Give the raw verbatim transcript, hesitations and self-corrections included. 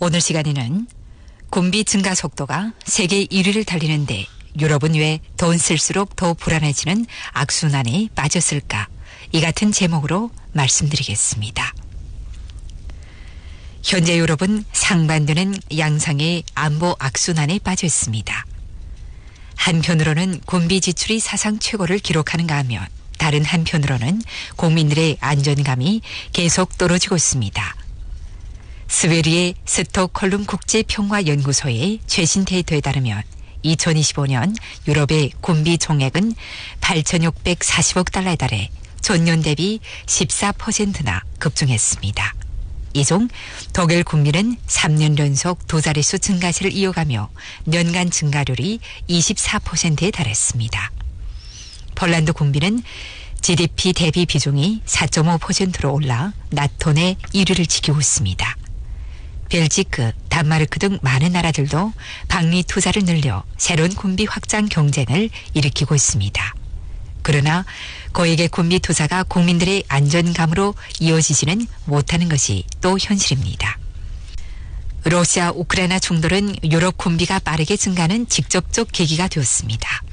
오늘 시간에는 군비 증가 속도가 세계 일 위를 달리는데 유럽은 왜 돈 쓸수록 더 불안해지는 악순환에 빠졌을까? 이 같은 제목으로 말씀드리겠습니다. 현재 유럽은 상반되는 양상의 안보 악순환에 빠져 있습니다. 한편으로는 군비 지출이 사상 최고를 기록하는가 하면 다른 한편으로는 국민들의 안전감이 계속 떨어지고 있습니다. 스웨리의 스톡홀름 국제평화연구소의 최신 데이터에 따르면 이천이십오 년 유럽의 군비 총액은 팔천육백사십억 달러에 달해 전년 대비 십사 퍼센트나 급증했습니다. 이 중 독일 군비는 삼 년 연속 두 자릿수 증가세를 이어가며 년간 증가율이 이십사 퍼센트에 달했습니다. 폴란드 군비는 지디피 대비 비중이 사 점 오 퍼센트로 올라 나토 내 일 위를 지키고 있습니다. 벨지크, 단마르크 등 많은 나라들도 방위 투자를 늘려 새로운 군비 확장 경쟁을 일으키고 있습니다. 그러나 고액의 군비 투자가 국민들의 안전감으로 이어지지는 못하는 것이 또 현실입니다. 러시아 우크라이나 충돌은 유럽 군비가 빠르게 증가하는 직접적 계기가 되었습니다.